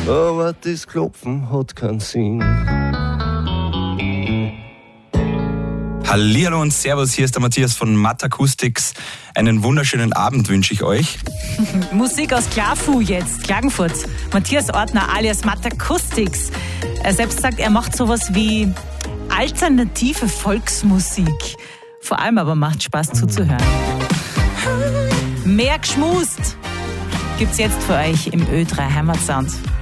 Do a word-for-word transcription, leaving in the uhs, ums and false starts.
aber das Klopfen hat keinen Sinn. Hallihallo und Servus, hier ist der Matthias von Matt Acoustics. Einen wunderschönen Abend wünsche ich euch. Musik aus Klafu jetzt, Klagenfurt. Matthias Ortner alias Matt Acoustics. Er selbst sagt, er macht sowas wie alternative Volksmusik. Vor allem aber macht Spaß zuzuhören. Mehr geschmust gibt's jetzt für euch im Ö drei Heimatsound.